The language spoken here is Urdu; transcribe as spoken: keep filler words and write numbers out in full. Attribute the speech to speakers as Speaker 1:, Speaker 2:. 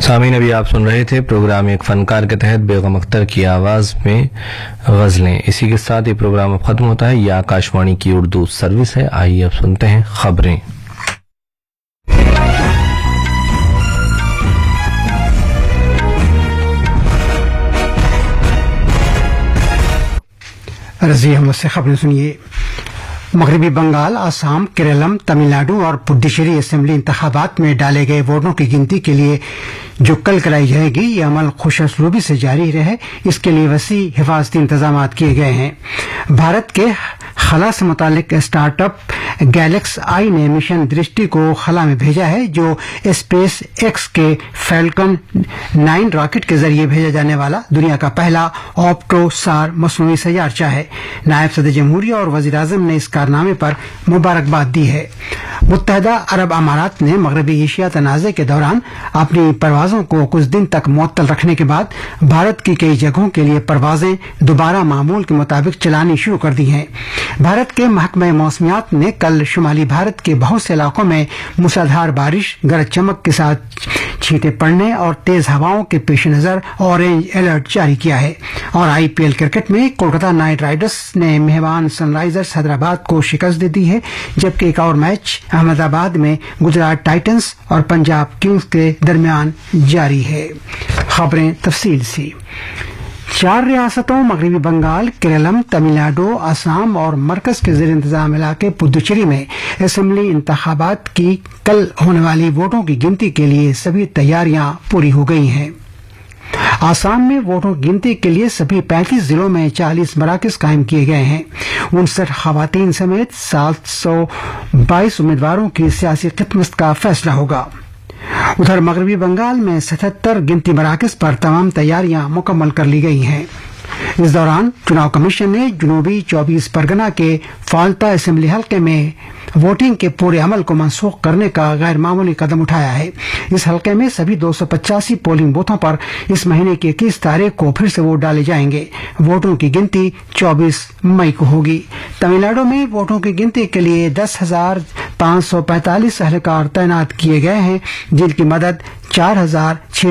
Speaker 1: سامعین ابھی آپ سن رہے تھے پروگرام ایک فنکار کے تحت بیگم اختر کی آواز میں غزلیں. اسی کے ساتھ یہ پروگرام اب ختم ہوتا ہے. یہ آکاشوانی کی اردو سروس ہے. آئیے اب سنتے ہیں خبریں.
Speaker 2: رضی احمد سے خبریں سنیے. مغربی بنگال، آسام، کیرالم، تمل ناڈو اور پڈوچیری اسمبلی انتخابات میں ڈالے گئے ووٹوں کی گنتی کے لیے جو کل کرائی جائے گی، یہ عمل خوش اسلوبی سے جاری رہے، اس کے لیے وسیع حفاظتی انتظامات کیے گئے ہیں. بھارت کے خلا سے متعلق اسٹارٹ اپ گیلیکس آئی نے مشن درشٹی کو خلا میں بھیجا ہے، جو اسپیس ایکس کے فیلکن نائن راکٹ کے ذریعے بھیجا جانے والا دنیا کا پہلا آپٹو سار مصنوعی سیارچہ ہے. نائب صدر جمہوریہ اور وزیر اعظم نے اس کارنامے پر مبارکباد دی ہے. متحدہ عرب امارات نے مغربی ایشیا تنازع کے دوران اپنی پروازوں کو کچھ دن تک معطل رکھنے کے بعد بھارت کی کئی جگہوں کے لیے پروازیں دوبارہ معمول کے مطابق چلانی شروع کر دی ہیں. بھارت کے محکمہ موسمیات نے کل شمالی بھارت کے بہت سے علاقوں میں موسلادھار بارش، گرج چمک کے ساتھ چھینٹیں پڑنے اور تیز ہواؤں کے پیش نظر اورنج الرٹ جاری کیا ہے. اور آئی پی ایل کرکٹ میں کولکتہ نائٹ رائڈرز نے مہمان سن رائزرز حیدرآباد کو شکست دے دی ہے، جبکہ ایک اور میچ احمد آباد میں گجرات ٹائٹنز اور پنجاب کنگز کے درمیان جاری ہے. خبریں تفصیل سے. چار ریاستوں مغربی بنگال، کیرالم، تمل ناڈو، آسام اور مرکز کے زیر انتظام علاقے پدوچیری میں اسمبلی انتخابات کی کل ہونے والی ووٹوں کی گنتی کے لیے سبھی تیاریاں پوری ہو گئی ہیں. آسام میں ووٹوں کی گنتی کے لیے سبھی پینتیس ضلعوں میں چالیس مراکز قائم کیے گئے ہیں. انسٹھ خواتین سمیت سات سو بائیس امیدواروں کی سیاسی خدمت کا فیصلہ ہوگا. ادھر مغربی بنگال میں ستہتر گنتی مراکز پر تمام تیاریاں مکمل کر لی گئی ہیں. اس دوران چناؤ کمیشن نے جنوبی چوبیس پرگنا کے فالتا اسمبلی حلقے میں ووٹنگ کے پورے عمل کو منسوخ کرنے کا غیر معمولی قدم اٹھایا ہے. اس حلقے میں سبھی دو سو پچاسی پولنگ بوتھوں پر اس مہینے کی اکیس تاریخ کو پھر سے ووٹ ڈالے جائیں گے. ووٹوں کی گنتی چوبیس مئی کو ہوگی. تمل ناڈو میں ووٹوں کی گنتی کے لیے دس ہزار پانچ سو پینتالیس اہلکار تعینات کیے گئے ہیں، جن کی مدد چار ہزار چھ